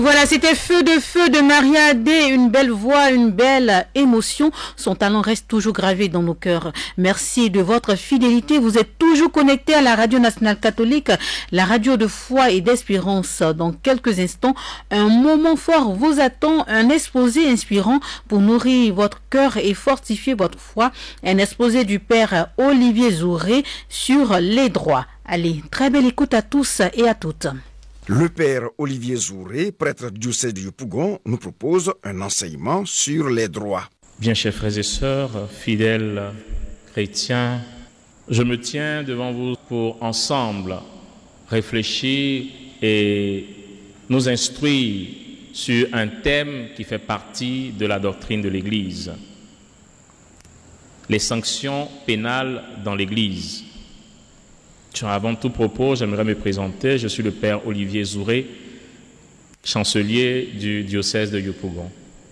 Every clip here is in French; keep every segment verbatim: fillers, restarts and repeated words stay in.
Voilà, c'était Feu de Feu de Maria Adé, une belle voix, une belle émotion. Son talent reste toujours gravé dans nos cœurs. Merci de votre fidélité. Vous êtes toujours connectés à la Radio Nationale Catholique, la radio de foi et d'espérance. Dans quelques instants, un moment fort vous attend, un exposé inspirant pour nourrir votre cœur et fortifier votre foi. Un exposé du Père Olivier Zouré sur les droits. Allez, très belle écoute à tous et à toutes. Le Père Olivier Zouré, prêtre du diocèse de Yopougon, nous propose un enseignement sur les droits. Bien, chers frères et sœurs, fidèles chrétiens, je me tiens devant vous pour ensemble réfléchir et nous instruire sur un thème qui fait partie de la doctrine de l'Église. Les sanctions pénales dans l'Église. Avant tout propos, j'aimerais me présenter. Je suis le Père Olivier Zouré, chancelier du diocèse de Yopougon.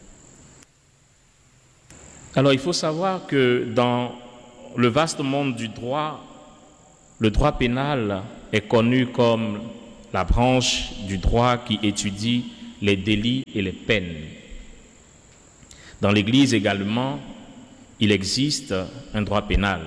Alors, il faut savoir que dans le vaste monde du droit, le droit pénal est connu comme la branche du droit qui étudie les délits et les peines. Dans l'Église également, il existe un droit pénal.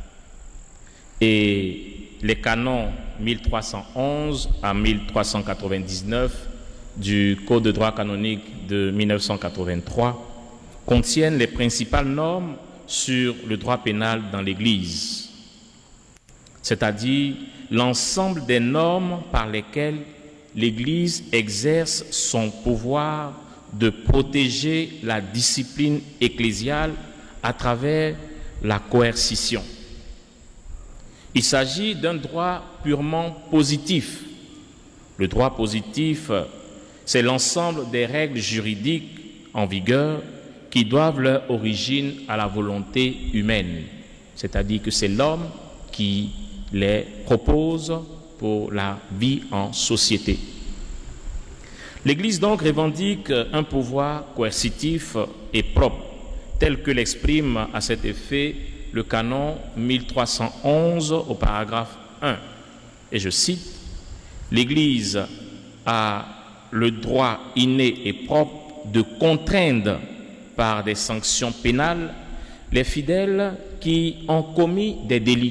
Et les canons mille trois cent onze à mille trois cent quatre-vingt-dix-neuf du Code de droit canonique de mille neuf cent quatre-vingt-trois contiennent les principales normes sur le droit pénal dans l'Église, c'est-à-dire l'ensemble des normes par lesquelles l'Église exerce son pouvoir de protéger la discipline ecclésiale à travers la coercition. Il s'agit d'un droit purement positif. Le droit positif, c'est l'ensemble des règles juridiques en vigueur qui doivent leur origine à la volonté humaine. C'est-à-dire que c'est l'homme qui les propose pour la vie en société. L'Église donc revendique un pouvoir coercitif et propre, tel que l'exprime à cet effet le canon mille trois cent onze au paragraphe un. Et je cite, « L'Église a le droit inné et propre de contraindre par des sanctions pénales les fidèles qui ont commis des délits. »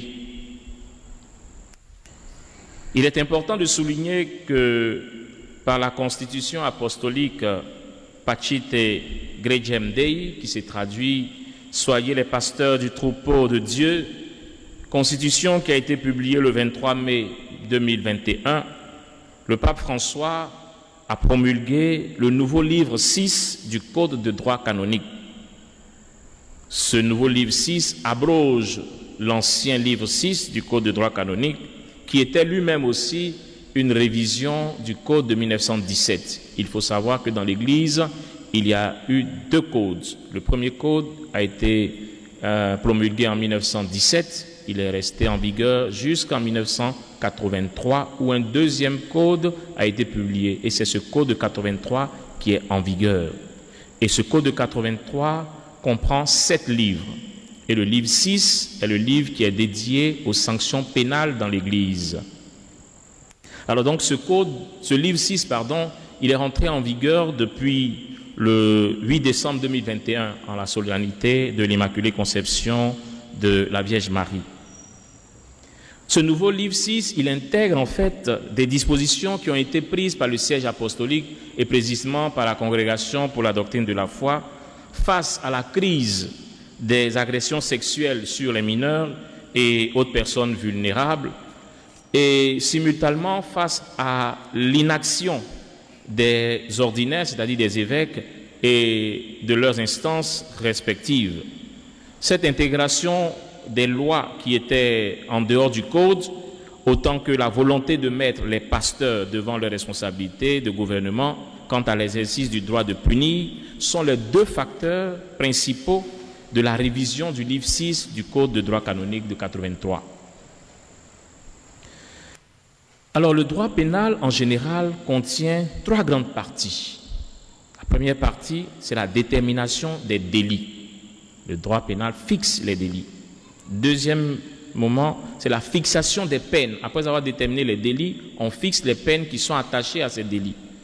Il est important de souligner que par la constitution apostolique Pacite Gregem Dei, qui s'est traduit « Soyez les pasteurs du troupeau de Dieu », constitution qui a été publiée le vingt-trois mai deux mille vingt et un, le pape François a promulgué le nouveau livre six du Code de droit canonique. Ce nouveau livre six abroge l'ancien livre six du Code de droit canonique, qui était lui-même aussi une révision du Code de mille neuf cent dix-sept. Il faut savoir que dans l'Église, il y a eu deux codes. Le premier code a été euh, promulgué en mille neuf cent dix-sept. Il est resté en vigueur jusqu'en mille neuf cent quatre-vingt-trois, où un deuxième code a été publié. Et c'est ce code de quatre-vingt-trois qui est en vigueur. Et ce code de quatre-vingt-trois comprend sept livres. Et le livre six est le livre qui est dédié aux sanctions pénales dans l'Église. Alors donc ce code, ce livre six, pardon, il est rentré en vigueur depuis le huit décembre deux mille vingt et un, en la solennité de l'Immaculée Conception de la Vierge Marie. Ce nouveau livre six, il intègre en fait des dispositions qui ont été prises par le siège apostolique et précisément par la Congrégation pour la doctrine de la foi face à la crise des agressions sexuelles sur les mineurs et autres personnes vulnérables, et simultanément face à l'inaction des ordinaires, c'est-à-dire des évêques et de leurs instances respectives. Cette intégration des lois qui étaient en dehors du code, autant que la volonté de mettre les pasteurs devant leurs responsabilités de gouvernement quant à l'exercice du droit de punir, sont les deux facteurs principaux de la révision du livre six du Code de droit canonique de quatre-vingt-trois. Alors, le droit pénal, en général, contient trois grandes parties. La première partie, c'est la détermination des délits. Le droit pénal fixe les délits. Deuxième moment, c'est la fixation des peines. Après avoir déterminé les délits, on fixe les peines qui sont attachées à ces délits.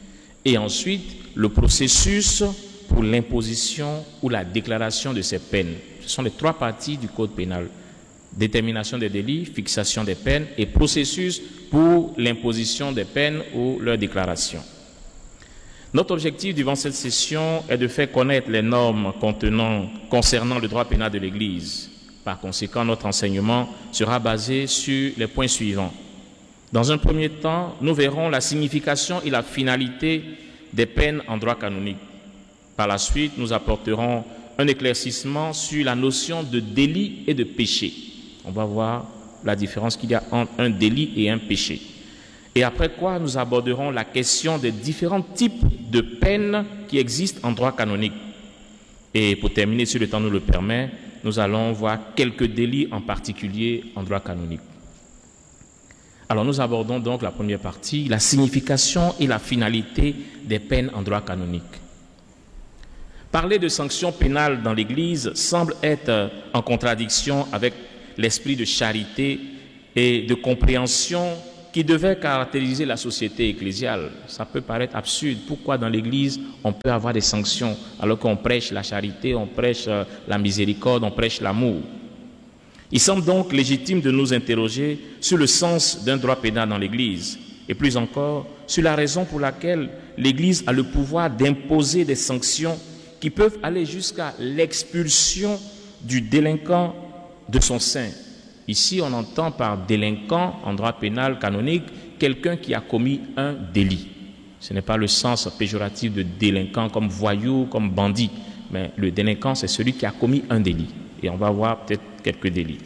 et ensuite le processus pour l'imposition ou la déclaration de ces peines. Ce sont les trois parties du Code pénal. Détermination des délits, fixation des peines et processus pour l'imposition des peines ou leur déclaration. Notre objectif durant cette session est de faire connaître les normes contenant, concernant le droit pénal de l'Église. Par conséquent, notre enseignement sera basé sur les points suivants. Dans un premier temps, nous verrons la signification et la finalité des peines en droit canonique. Par la suite, nous apporterons un éclaircissement sur la notion de délit et de péché. On va voir la différence qu'il y a entre un délit et un péché. Et après quoi, nous aborderons la question des différents types de peines qui existent en droit canonique. Et pour terminer, si le temps nous le permet, nous allons voir quelques délits en particulier en droit canonique. Alors nous abordons donc la première partie, la signification et la finalité des peines en droit canonique. Parler de sanctions pénales dans l'Église semble être en contradiction avec l'esprit de charité et de compréhension qui devait caractériser la société ecclésiale. Ça peut paraître absurde. Pourquoi dans l'Église on peut avoir des sanctions alors qu'on prêche la charité, on prêche la miséricorde, on prêche l'amour? Il semble donc légitime de nous interroger sur le sens d'un droit pénal dans l'Église et plus encore sur la raison pour laquelle l'Église a le pouvoir d'imposer des sanctions qui peuvent aller jusqu'à l'expulsion du délinquant de son sein. Ici, on entend par délinquant en droit pénal canonique quelqu'un qui a commis un délit. Ce n'est pas le sens péjoratif de délinquant comme voyou, comme bandit, mais le délinquant, c'est celui qui a commis un délit. Et on va voir peut-être quelques délits.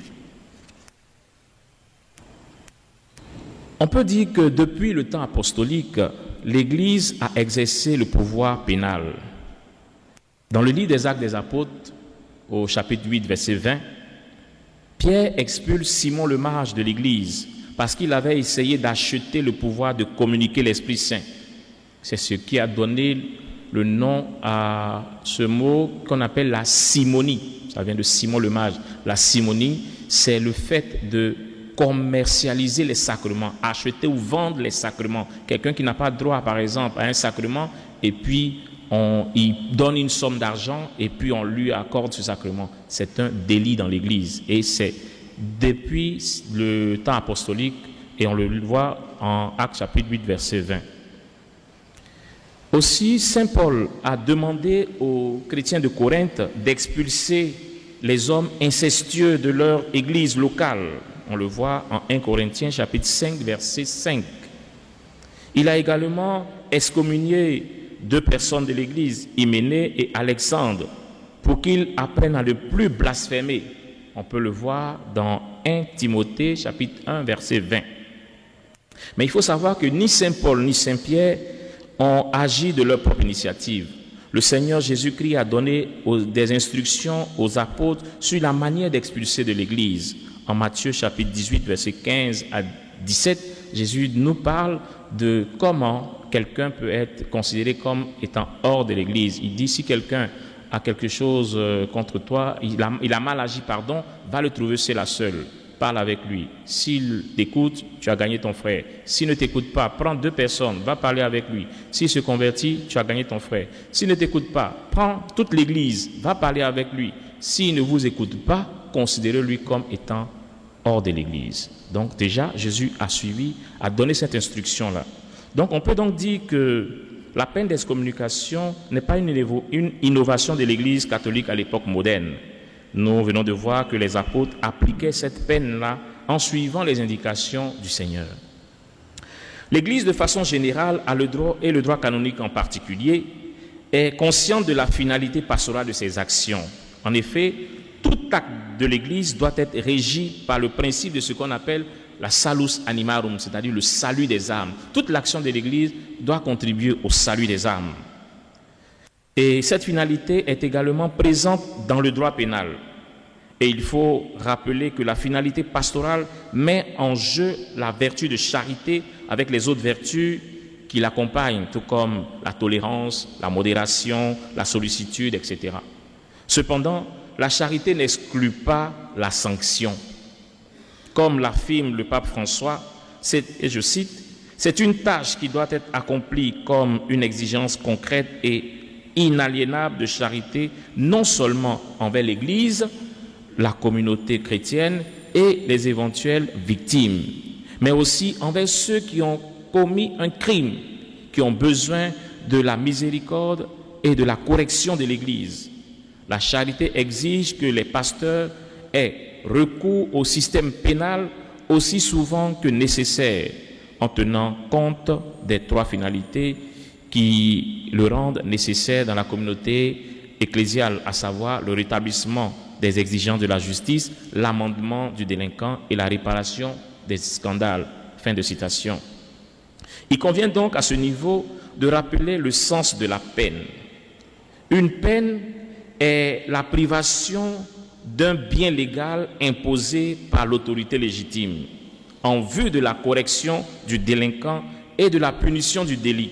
On peut dire que depuis le temps apostolique, l'Église a exercé le pouvoir pénal. Dans le livre des Actes des Apôtres, au chapitre huit, verset vingt, Pierre expulse Simon le mage de l'Église parce qu'il avait essayé d'acheter le pouvoir de communiquer l'Esprit Saint. C'est ce qui a donné le nom à ce mot qu'on appelle la simonie. Ça vient de Simon le mage. La simonie, c'est le fait de commercialiser les sacrements, acheter ou vendre les sacrements. Quelqu'un qui n'a pas droit, par exemple, à un sacrement, et puis on il donne une somme d'argent, et puis on lui accorde ce sacrement. C'est un délit dans l'Église. Et c'est depuis le temps apostolique, et on le voit en Actes chapitre huit, verset vingt. Aussi, saint Paul a demandé aux chrétiens de Corinthe d'expulser les hommes incestueux de leur église locale. On le voit en premier Corinthiens chapitre cinq, verset cinq. Il a également excommunié deux personnes de l'église, Hyménée et Alexandre, pour qu'ils apprennent à ne plus blasphémer. On peut le voir dans premier Timothée chapitre un, verset vingt. Mais il faut savoir que ni saint Paul ni saint Pierre ont agi de leur propre initiative. Le Seigneur Jésus-Christ a donné aux, des instructions aux apôtres sur la manière d'expulser de l'Église. En Matthieu chapitre dix-huit, versets quinze à dix-sept, Jésus nous parle de comment quelqu'un peut être considéré comme étant hors de l'Église. Il dit, si quelqu'un a quelque chose contre toi, il a, il a mal agi, pardon, va le trouver seul à seul. Parle avec lui. S'il t'écoute, tu as gagné ton frère. S'il ne t'écoute pas, prends deux personnes, va parler avec lui. S'il se convertit, tu as gagné ton frère. S'il ne t'écoute pas, prends toute l'Église, va parler avec lui. S'il ne vous écoute pas, considérez-lui comme étant hors de l'Église. Donc déjà, Jésus a suivi, a donné cette instruction-là. Donc on peut donc dire que la peine d'excommunication n'est pas une, une innovation de l'Église catholique à l'époque moderne. Nous venons de voir que les apôtres appliquaient cette peine-là en suivant les indications du Seigneur. L'Église, de façon générale, a le droit, et le droit canonique en particulier, est consciente de la finalité pastorale de ses actions. En effet, tout acte de l'Église doit être régi par le principe de ce qu'on appelle la salus animarum, c'est-à-dire le salut des âmes. Toute l'action de l'Église doit contribuer au salut des âmes. Et cette finalité est également présente dans le droit pénal. Et il faut rappeler que la finalité pastorale met en jeu la vertu de charité avec les autres vertus qui l'accompagnent, tout comme la tolérance, la modération, la sollicitude, et cetera. Cependant, la charité n'exclut pas la sanction. Comme l'affirme le pape François, et je cite, « C'est une tâche qui doit être accomplie comme une exigence concrète et inaliénable de charité, non seulement envers l'Église, la communauté chrétienne et les éventuelles victimes, mais aussi envers ceux qui ont commis un crime, qui ont besoin de la miséricorde et de la correction de l'Église. La charité exige que les pasteurs aient recours au système pénal aussi souvent que nécessaire, en tenant compte des trois finalités qui le rendent nécessaire dans la communauté ecclésiale, à savoir le rétablissement des exigences de la justice, l'amendement du délinquant et la réparation des scandales. Fin de citation. Il convient donc à ce niveau de rappeler le sens de la peine. Une peine est la privation d'un bien légal imposé par l'autorité légitime en vue de la correction du délinquant et de la punition du délit.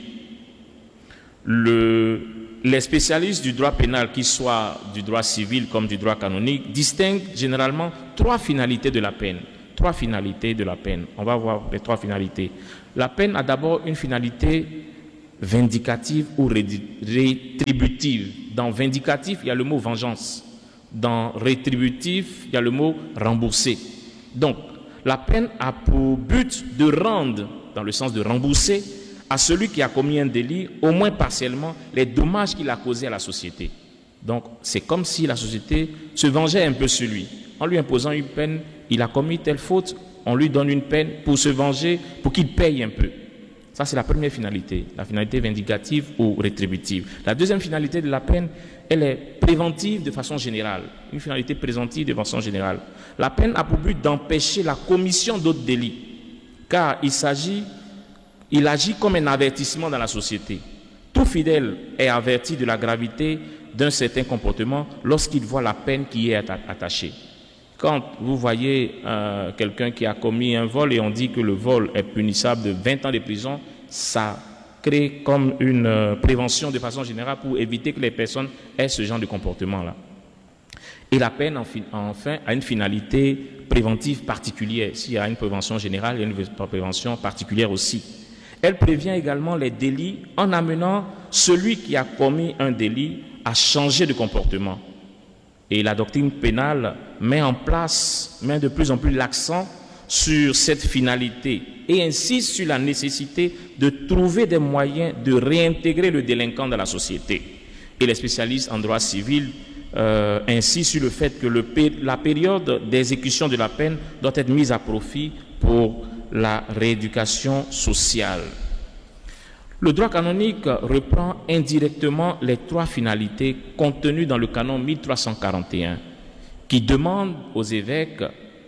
Le, les spécialistes du droit pénal, qu'ils soient du droit civil comme du droit canonique, distinguent généralement trois finalités de la peine. Trois finalités de la peine. On va voir les trois finalités. La peine a d'abord une finalité vindicative ou rétributive. Dans vindicatif, il y a le mot vengeance. Dans rétributif, il y a le mot rembourser. Donc, la peine a pour but de rendre, dans le sens de rembourser, à celui qui a commis un délit, au moins partiellement, les dommages qu'il a causés à la société. Donc, c'est comme si la société se vengeait un peu sur lui. En lui imposant une peine, il a commis telle faute, on lui donne une peine pour se venger, pour qu'il paye un peu. Ça, c'est la première finalité, la finalité vindicative ou rétributive. La deuxième finalité de la peine, elle est préventive de façon générale, une finalité préventive de façon générale. La peine a pour but d'empêcher la commission d'autres délits, car il s'agit, il agit comme un avertissement dans la société. Tout fidèle est averti de la gravité d'un certain comportement lorsqu'il voit la peine qui y est attachée. Quand vous voyez euh, quelqu'un qui a commis un vol et on dit que le vol est punissable de vingt ans de prison, ça crée comme une euh, prévention de façon générale pour éviter que les personnes aient ce genre de comportement-là. Et la peine, enfin, a une finalité préventive particulière. S'il y a une prévention générale, il y a une prévention particulière aussi. Elle prévient également les délits en amenant celui qui a commis un délit à changer de comportement. Et la doctrine pénale met en place, met de plus en plus l'accent sur cette finalité et insiste sur la nécessité de trouver des moyens de réintégrer le délinquant dans la société. Et les spécialistes en droit civil euh, insistent sur le fait que le, la période d'exécution de la peine doit être mise à profit pour la rééducation sociale. Le droit canonique reprend indirectement les trois finalités contenues dans le canon mille trois cent quarante et un, qui demande aux évêques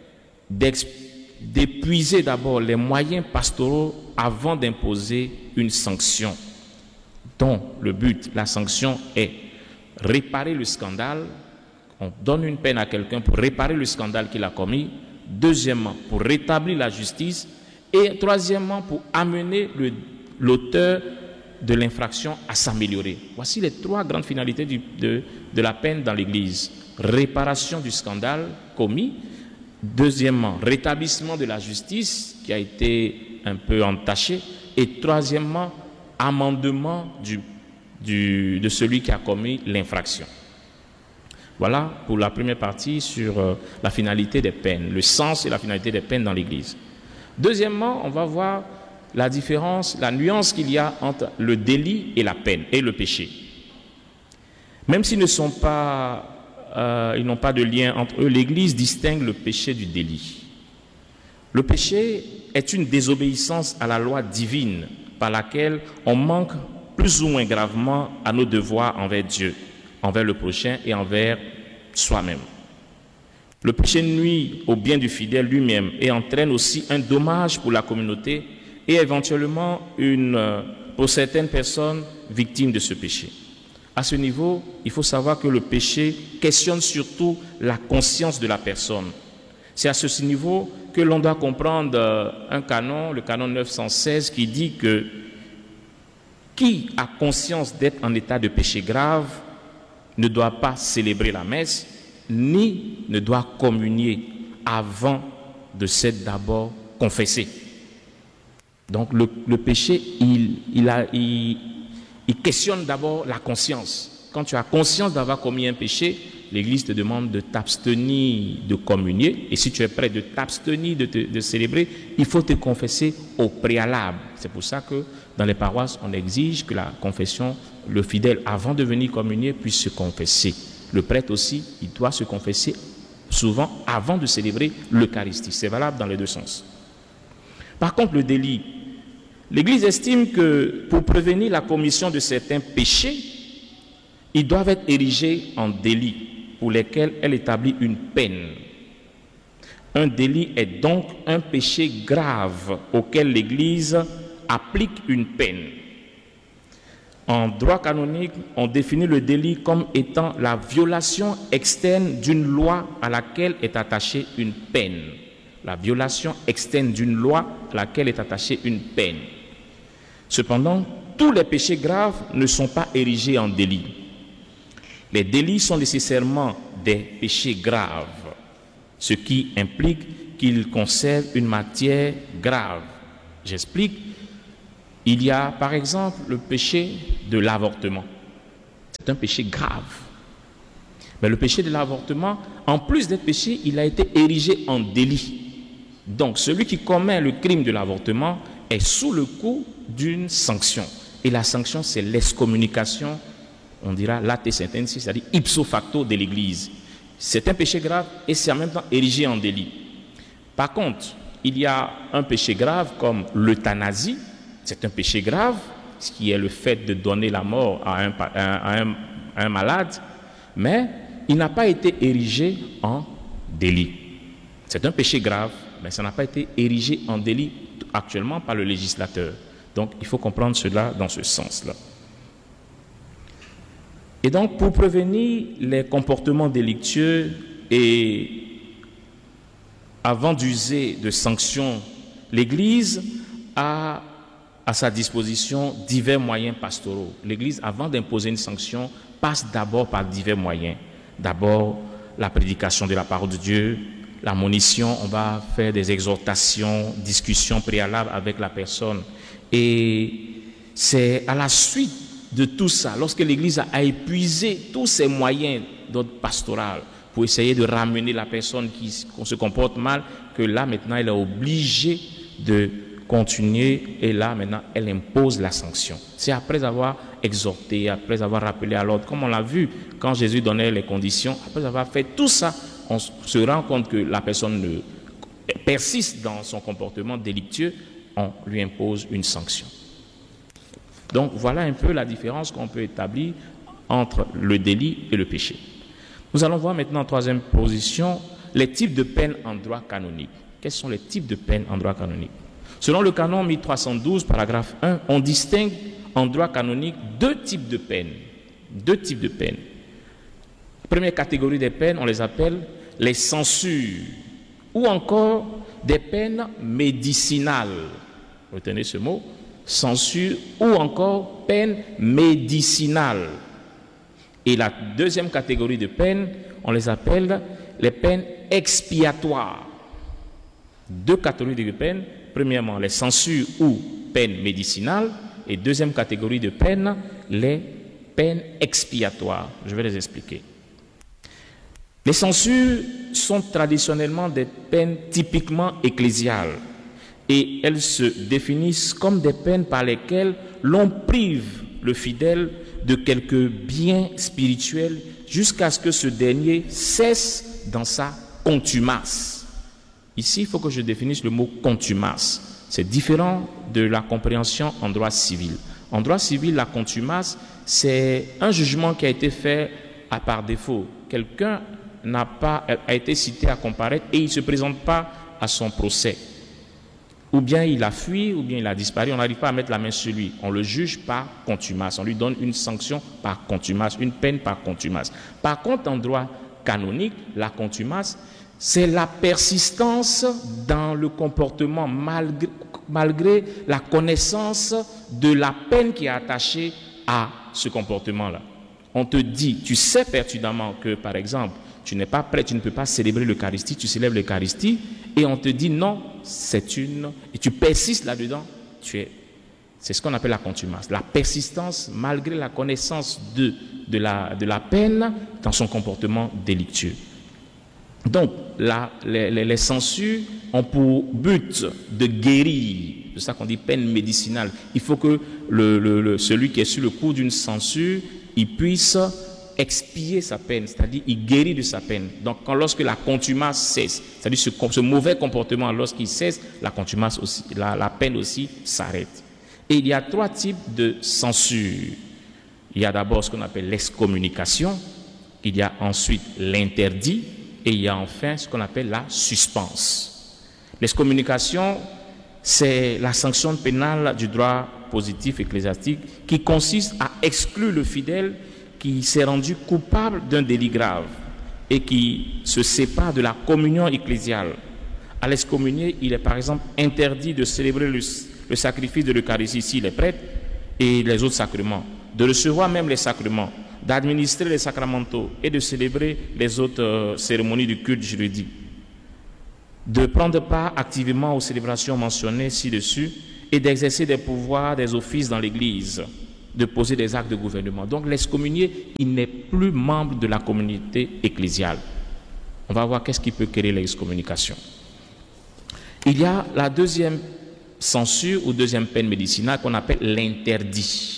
d'épuiser d'abord les moyens pastoraux avant d'imposer une sanction, dont le but, la sanction est réparer le scandale. On donne une peine à quelqu'un pour réparer le scandale qu'il a commis. Deuxièmement, pour rétablir la justice. Et troisièmement, pour amener le l'auteur de l'infraction à s'améliorer. Voici les trois grandes finalités du, de, de la peine dans l'Église. Réparation du scandale commis. Deuxièmement, rétablissement de la justice qui a été un peu entachée. Et troisièmement, amendement du, du, de celui qui a commis l'infraction. Voilà pour la première partie sur euh, la finalité des peines, le sens et la finalité des peines dans l'Église. Deuxièmement, on va voir la différence, la nuance qu'il y a entre le délit et la peine, et le péché. Même s'ils ne sont pas, euh, ils n'ont pas de lien entre eux, l'Église distingue le péché du délit. Le péché est une désobéissance à la loi divine par laquelle on manque plus ou moins gravement à nos devoirs envers Dieu, envers le prochain et envers soi-même. Le péché nuit au bien du fidèle lui-même et entraîne aussi un dommage pour la communauté et éventuellement une, pour certaines personnes victimes de ce péché. À ce niveau, il faut savoir que le péché questionne surtout la conscience de la personne. C'est à ce niveau que l'on doit comprendre un canon, le canon neuf cent seize, qui dit que qui a conscience d'être en état de péché grave ne doit pas célébrer la messe, ni ne doit communier avant de s'être d'abord confessé. Donc le, le péché, il, il, a, il, il questionne d'abord la conscience. Quand tu as conscience d'avoir commis un péché, l'Église te demande de t'abstenir de communier. Et si tu es prêt de t'abstenir de, de célébrer, il faut te confesser au préalable. C'est pour ça que dans les paroisses, on exige que la confession, le fidèle, avant de venir communier, puisse se confesser. Le prêtre aussi, il doit se confesser souvent avant de célébrer l'Eucharistie. C'est valable dans les deux sens. Par contre, le délit, l'Église estime que pour prévenir la commission de certains péchés, ils doivent être érigés en délits pour lesquels elle établit une peine. Un délit est donc un péché grave auquel l'Église applique une peine. En droit canonique, on définit le délit comme étant la violation externe d'une loi à laquelle est attachée une peine. La violation externe d'une loi à laquelle est attachée une peine. Cependant, tous les péchés graves ne sont pas érigés en délit. Les délits sont nécessairement des péchés graves, ce qui implique qu'ils conservent une matière grave. J'explique. Il y a par exemple le péché de l'avortement. C'est un péché grave. Mais le péché de l'avortement, en plus d'être péché, il a été érigé en délit. Donc celui qui commet le crime de l'avortement est sous le coup d'une sanction. Et la sanction, c'est l'excommunication, on dira late sententia, c'est-à-dire ipso facto de l'Église. C'est un péché grave et c'est en même temps érigé en délit. Par contre, il y a un péché grave comme l'euthanasie. C'est un péché grave, ce qui est le fait de donner la mort à un, à un, à un malade, mais il n'a pas été érigé en délit. C'est un péché grave, mais ça n'a pas été érigé en délit actuellement par le législateur. Donc il faut comprendre cela dans ce sens-là. Et donc pour prévenir les comportements délictueux et avant d'user de sanctions, l'Église a à sa disposition divers moyens pastoraux. L'Église, avant d'imposer une sanction, passe d'abord par divers moyens. D'abord, la prédication de la parole de Dieu, la monition, on va faire des exhortations, discussions préalables avec la personne. Et c'est à la suite de tout ça, lorsque l'Église a épuisé tous ses moyens d'ordre pastoral pour essayer de ramener la personne qui se comporte mal, que là, maintenant, elle est obligée de continuer, et là maintenant elle impose la sanction. C'est après avoir exhorté, après avoir rappelé à l'ordre, comme on l'a vu quand Jésus donnait les conditions, après avoir fait tout ça, on se rend compte que la personne ne persiste dans son comportement délictueux, on lui impose une sanction. Donc voilà un peu la différence qu'on peut établir entre le délit et le péché. Nous allons voir maintenant en troisième position les types de peines en droit canonique. Quels sont les types de peines en droit canonique? Selon le canon mille trois cent douze, paragraphe un, on distingue en droit canonique deux types de peines. Deux types de peines. La première catégorie des peines, on les appelle les censures, ou encore des peines médicinales. Retenez ce mot, censure ou encore peine médicinale. Et la deuxième catégorie de peines, on les appelle les peines expiatoires. Deux catégories de peines. Premièrement, les censures ou peines médicinales, et deuxième catégorie de peines, les peines expiatoires. Je vais les expliquer. Les censures sont traditionnellement des peines typiquement ecclésiales, et elles se définissent comme des peines par lesquelles l'on prive le fidèle de quelques biens spirituels jusqu'à ce que ce dernier cesse dans sa contumace. Ici, il faut que je définisse le mot contumace. C'est différent de la compréhension en droit civil. En droit civil, la contumace, c'est un jugement qui a été fait à par défaut. Quelqu'un n'a pas, a été cité à comparaître et il ne se présente pas à son procès. Ou bien il a fui, ou bien il a disparu, on n'arrive pas à mettre la main sur lui. On le juge par contumace, on lui donne une sanction par contumace, une peine par contumace. Par contre, en droit canonique, la contumace, c'est la persistance dans le comportement malgré, malgré la connaissance de la peine qui est attachée à ce comportement-là. On te dit, tu sais pertinemment que, par exemple, tu n'es pas prêt, tu ne peux pas célébrer l'Eucharistie, tu célèbres l'Eucharistie, et on te dit non, c'est une... Et tu persistes là-dedans, tu es... C'est ce qu'on appelle la contumace. La persistance malgré la connaissance de, de, la, de la peine dans son comportement délictueux. Donc, la, les, les, les censures ont pour but de guérir. C'est ça qu'on dit peine médicinale. Il faut que le, le, le, celui qui est sur le coup d'une censure, il puisse expier sa peine, c'est-à-dire il guérit de sa peine. Donc, quand, lorsque la contumace cesse, c'est-à-dire ce, ce mauvais comportement, lorsqu'il cesse, la contumace aussi, la, la peine aussi s'arrête. Et il y a trois types de censure. Il y a d'abord ce qu'on appelle l'excommunication, il y a ensuite l'interdit, et il y a enfin ce qu'on appelle la suspense. L'excommunication, c'est la sanction pénale du droit positif ecclésiastique qui consiste à exclure le fidèle qui s'est rendu coupable d'un délit grave et qui se sépare de la communion ecclésiale. À l'excommunier, il est par exemple interdit de célébrer le, le sacrifice de l'Eucharistie s'il est prêtre et les autres sacrements, de recevoir même les sacrements, d'administrer les sacramentaux et de célébrer les autres euh, cérémonies du culte juridique, de prendre part activement aux célébrations mentionnées ci-dessus et d'exercer des pouvoirs, des offices dans l'Église, de poser des actes de gouvernement. Donc l'excommunié, il n'est plus membre de la communauté ecclésiale. On va voir qu'est-ce qui peut créer l'excommunication. Il y a la deuxième censure ou deuxième peine médicinale qu'on appelle l'interdit.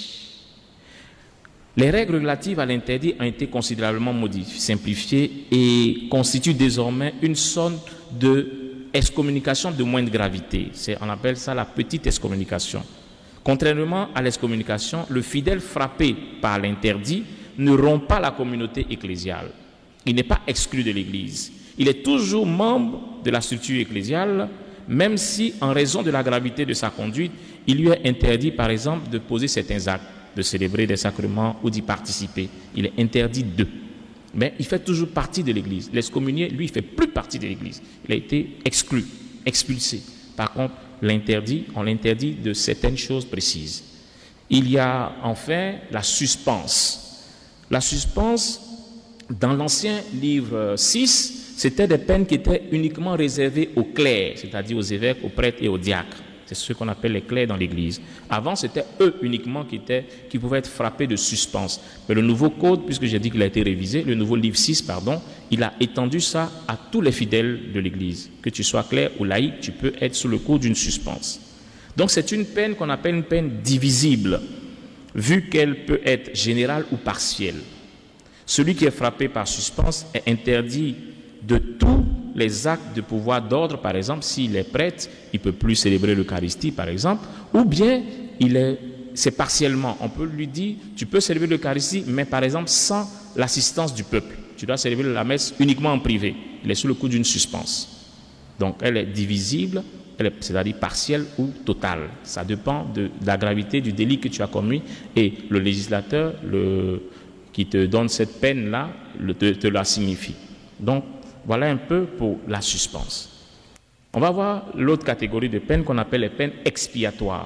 Les règles relatives à l'interdit ont été considérablement modifiées, simplifiées et constituent désormais une sorte de excommunication de moindre gravité. C'est, on appelle ça la petite excommunication. Contrairement à l'excommunication, le fidèle frappé par l'interdit ne rompt pas la communauté ecclésiale. Il n'est pas exclu de l'Église. Il est toujours membre de la structure ecclésiale, même si, en raison de la gravité de sa conduite, il lui est interdit, par exemple, de poser certains actes, de célébrer des sacrements ou d'y participer. Il est interdit d'eux. Mais il fait toujours partie de l'Église. L'excommunié, lui, il ne fait plus partie de l'Église. Il a été exclu, expulsé. Par contre, l'interdit, on l'interdit de certaines choses précises. Il y a enfin la suspense. La suspense, dans l'ancien livre six, c'était des peines qui étaient uniquement réservées aux clercs, c'est-à-dire aux évêques, aux prêtres et aux diacres. C'est ce qu'on appelle les clercs dans l'Église. Avant, c'était eux uniquement qui, étaient, qui pouvaient être frappés de suspense. Mais le nouveau code, puisque j'ai dit qu'il a été révisé, le nouveau livre six, pardon, il a étendu ça à tous les fidèles de l'Église. Que tu sois clerc ou laïc, tu peux être sous le coup d'une suspense. Donc c'est une peine qu'on appelle une peine divisible, vu qu'elle peut être générale ou partielle. Celui qui est frappé par suspense est interdit de tous les actes de pouvoir d'ordre, par exemple, s'il est prêtre, il ne peut plus célébrer l'Eucharistie, par exemple, ou bien il est, c'est partiellement. On peut lui dire, tu peux célébrer l'Eucharistie, mais par exemple, sans l'assistance du peuple. Tu dois célébrer la messe uniquement en privé. Il est sous le coup d'une suspense. Donc, elle est divisible, c'est-à-dire partielle ou totale. Ça dépend de, de la gravité du délit que tu as commis et le législateur le, qui te donne cette peine-là le, te, te la signifie. Donc, voilà un peu pour la suspense. On va voir l'autre catégorie de peines qu'on appelle les peines expiatoires.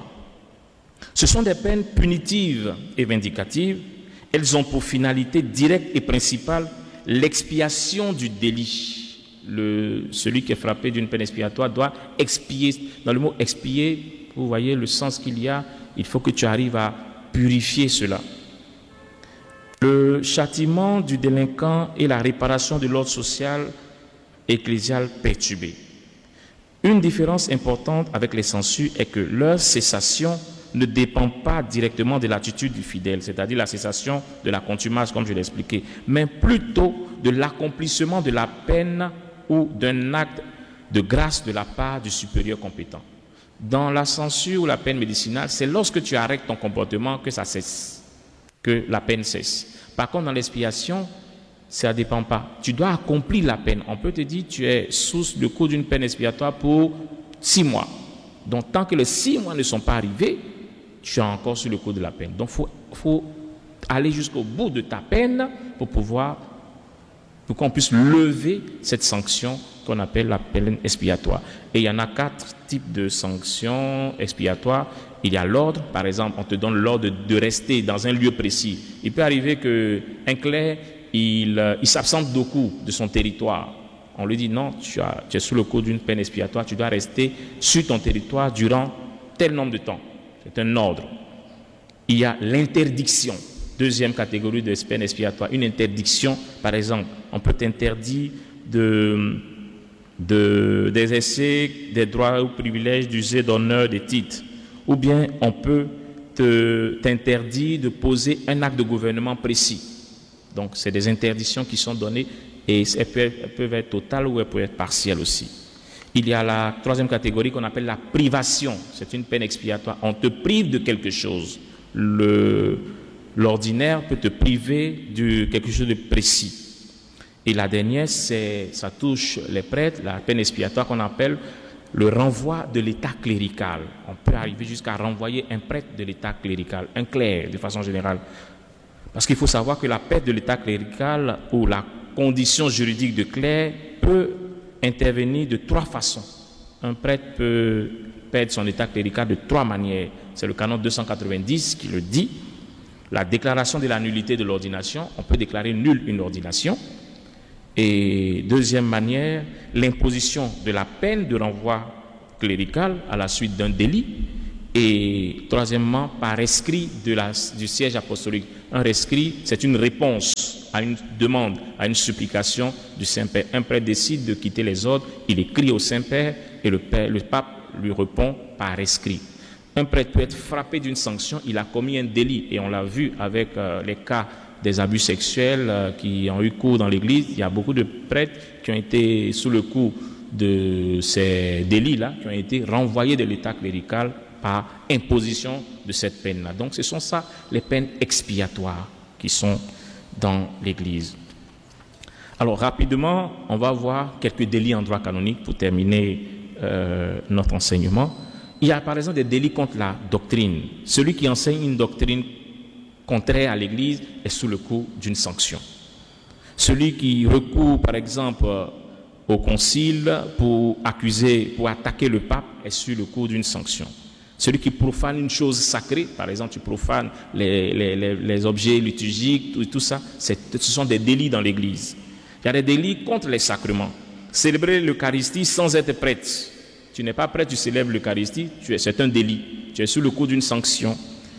Ce sont des peines punitives et vindicatives. Elles ont pour finalité directe et principale l'expiation du délit. Le, celui qui est frappé d'une peine expiatoire doit expier. Dans le mot expier, vous voyez le sens qu'il y a, il faut que tu arrives à purifier cela. Le châtiment du délinquant et la réparation de l'ordre social ecclésial perturbé. Une différence importante avec les censures est que leur cessation ne dépend pas directement de l'attitude du fidèle, c'est-à-dire la cessation de la contumace, comme je l'ai expliqué, mais plutôt de l'accomplissement de la peine ou d'un acte de grâce de la part du supérieur compétent. Dans la censure ou la peine médicinale, c'est lorsque tu arrêtes ton comportement que ça cesse, que la peine cesse. Par contre, dans l'expiation, ça ne dépend pas. Tu dois accomplir la peine. On peut te dire tu es sous le coup d'une peine expiatoire pour six mois. Donc, tant que les six mois ne sont pas arrivés, tu es encore sur le coup de la peine. Donc, il faut, faut aller jusqu'au bout de ta peine pour pouvoir, pour qu'on puisse lever cette sanction qu'on appelle la peine expiatoire. Et il y en a quatre types de sanctions expiatoires. Il y a l'ordre, par exemple, on te donne l'ordre de rester dans un lieu précis. Il peut arriver qu'un clerc, il, il s'absente beaucoup de son territoire. On lui dit non, tu, as, tu es sous le coup d'une peine expiatoire, tu dois rester sur ton territoire durant tel nombre de temps. c'est un ordre. Il y a l'interdiction, deuxième catégorie de peine expiatoire, une interdiction, par exemple, on peut t'interdire de, de, d'exercer des droits ou privilèges d'user d'honneur, des titres, ou bien on peut te, t'interdire de poser un acte de gouvernement précis. Donc, c'est des interdictions qui sont données et elles peuvent, elles peuvent être totales ou elles peuvent être partielles aussi. Il y a la troisième catégorie qu'on appelle la privation. C'est une peine expiatoire. On te prive de quelque chose. Le, l'ordinaire peut te priver de quelque chose de précis. Et la dernière, c'est, ça touche les prêtres, la peine expiatoire qu'on appelle le renvoi de l'état clérical. On peut arriver jusqu'à renvoyer un prêtre de l'état clérical, un clerc de façon générale. Parce qu'il faut savoir que la perte de l'état clérical ou la condition juridique de clerc peut intervenir de trois façons. Un prêtre peut perdre son état clérical de trois manières. C'est le canon deux cent quatre-vingt-dix qui le dit. La déclaration de la nullité de l'ordination, on peut déclarer nulle une ordination. Et deuxième manière, l'imposition de la peine de renvoi clérical à la suite d'un délit. Et troisièmement, par rescrit de la, du siège apostolique. Un rescrit, c'est une réponse à une demande, à une supplication du Saint-Père. Un prêtre décide de quitter les ordres, il écrit au Saint-Père et le, père, le pape lui répond par rescrit. Un prêtre peut être frappé d'une sanction, il a commis un délit et on l'a vu avec euh, les cas des abus sexuels euh, qui ont eu cours dans l'Église. Il y a beaucoup de prêtres qui ont été sous le coup de ces délits-là, qui ont été renvoyés de l'état clérical par imposition de cette peine-là. Donc ce sont ça les peines expiatoires qui sont dans l'Église. Alors rapidement, on va voir quelques délits en droit canonique pour terminer euh, notre enseignement. Il y a par exemple des délits contre la doctrine. Celui qui enseigne une doctrine contraire à l'Église est sous le coup d'une sanction. Celui qui recourt par exemple au concile pour accuser, pour attaquer le pape est sous le coup d'une sanction. Celui qui profane une chose sacrée, par exemple, tu profanes les, les, les, les objets liturgiques, tout, tout ça, c'est, ce sont des délits dans l'Église. Il y a des délits contre les sacrements. Célébrer l'Eucharistie sans être prêtre. Tu n'es pas prêtre, tu célèbres l'Eucharistie, tu es, c'est un délit. Tu es sous le coup d'une sanction.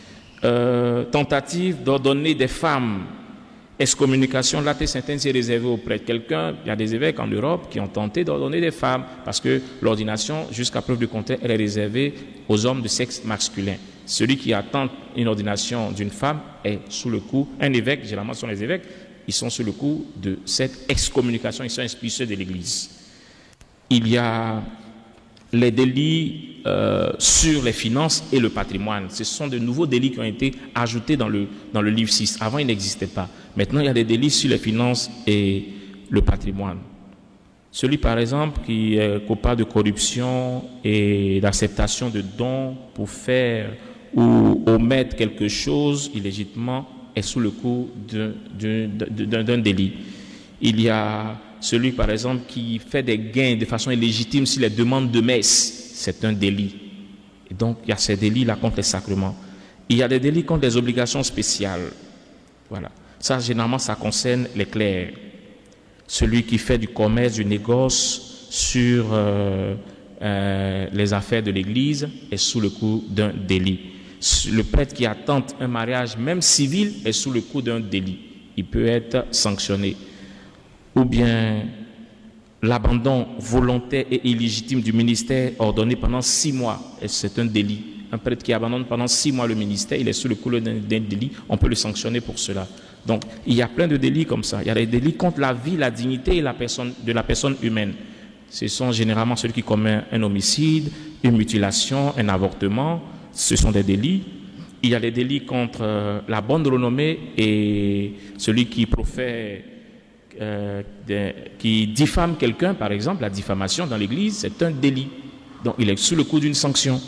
Euh, tentative d'ordonner des femmes. Excommunication, là, c'est réservé aux prêtres. Quelqu'un, il y a des évêques en Europe qui ont tenté d'ordonner des femmes parce que l'ordination, jusqu'à preuve du contraire, elle est réservée aux hommes de sexe masculin. Celui qui attend une ordination d'une femme est sous le coup, un évêque, généralement ce sont les évêques, ils sont sous le coup de cette excommunication, ils sont expulsés de l'Église. Il y a les délits euh, sur les finances et le patrimoine. Ce sont de nouveaux délits qui ont été ajoutés dans le, dans le livre six. Avant, ils n'existaient pas. Maintenant, il y a des délits sur les finances et le patrimoine. Celui, par exemple, qui est coupable de corruption et d'acceptation de dons pour faire ou omettre quelque chose illégitimement est sous le coup d'un, d'un, d'un délit. Il y a celui, par exemple, qui fait des gains de façon illégitime sur les demandes de messe, c'est un délit. Et donc, il y a ces délits-là contre les sacrements. Il y a des délits contre les obligations spéciales. Voilà. Ça, généralement, ça concerne les clercs. Celui qui fait du commerce, du négoce sur euh, euh, les affaires de l'Église est sous le coup d'un délit. Le prêtre qui attente un mariage, même civil, est sous le coup d'un délit. Il peut être sanctionné. Ou bien l'abandon volontaire et illégitime du ministère ordonné pendant six mois, et c'est un délit. Un prêtre qui abandonne pendant six mois le ministère, il est sous le coup d'un délit, on peut le sanctionner pour cela. Donc, il y a plein de délits comme ça. Il y a des délits contre la vie, la dignité et la personne, de la personne humaine. Ce sont généralement ceux qui commettent un homicide, une mutilation, un avortement. Ce sont des délits. Il y a des délits contre euh, la bonne renommée et celui qui profère Euh, de, qui diffame quelqu'un, par exemple, la diffamation dans l'Église, c'est un délit. Donc, il est sous le coup d'une sanction.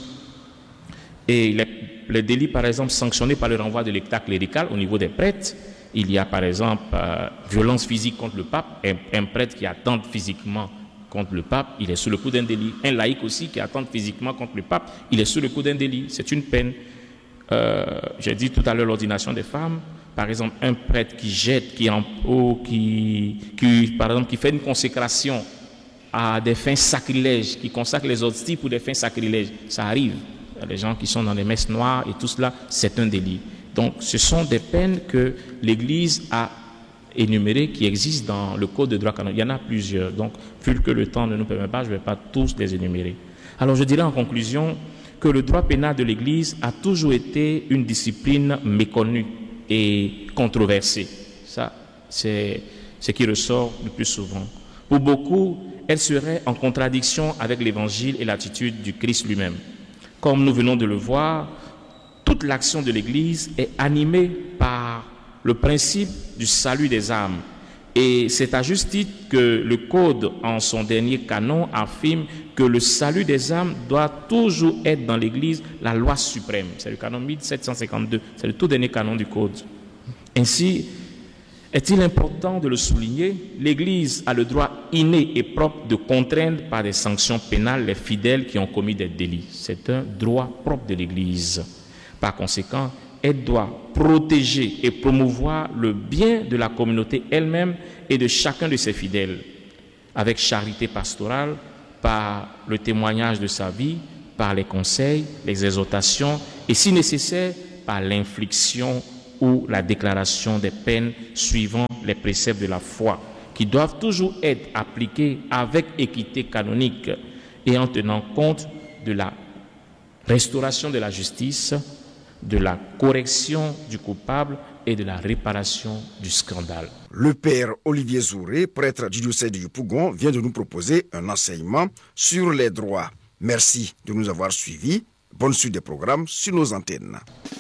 Et les, les délits, par exemple, sanctionnés par le renvoi de l'état clérical au niveau des prêtres, il y a, par exemple, euh, violence physique contre le pape. Un, un prêtre qui attente physiquement contre le pape, il est sous le coup d'un délit. Un laïc aussi qui attente physiquement contre le pape, il est sous le coup d'un délit. C'est une peine. Euh, j'ai dit tout à l'heure l'ordination des femmes. Par exemple, un prêtre qui jette, qui, en, ou qui, qui, par exemple, qui fait une consécration à des fins sacrilèges, qui consacre les hosties pour des fins sacrilèges, ça arrive. les gens qui sont dans les messes noires et tout cela, c'est un délit. Donc ce sont des peines que l'Église a énumérées, qui existent dans le Code de droit canonique. Il y en a plusieurs, donc vu que le temps ne nous permet pas, je ne vais pas tous les énumérer. Alors je dirais en conclusion que le droit pénal de l'Église a toujours été une discipline méconnue et controversée. Ça, c'est ce qui ressort le plus souvent. Pour beaucoup, elle serait en contradiction avec l'Évangile et l'attitude du Christ lui-même. Comme nous venons de le voir, toute l'action de l'Église est animée par le principe du salut des âmes. Et c'est à juste titre que le Code, en son dernier canon, affirme que le salut des âmes doit toujours être dans l'Église la loi suprême. C'est le canon mille sept cent cinquante-deux, c'est le tout dernier canon du Code. Ainsi, est-il important de le souligner, l'Église a le droit inné et propre de contraindre par des sanctions pénales les fidèles qui ont commis des délits. C'est un droit propre de l'Église. Par conséquent, elle doit protéger et promouvoir le bien de la communauté elle-même et de chacun de ses fidèles, avec charité pastorale, par le témoignage de sa vie, par les conseils, les exhortations et, si nécessaire, par l'infliction ou la déclaration des peines suivant les préceptes de la foi, qui doivent toujours être appliqués avec équité canonique et en tenant compte de la restauration de la justice, de la correction du coupable et de la réparation du scandale. Le père Olivier Zouré, prêtre du diocèse de Yopougon, vient de nous proposer un enseignement sur les droits. Merci de nous avoir suivis. Bonne suite des programmes sur nos antennes.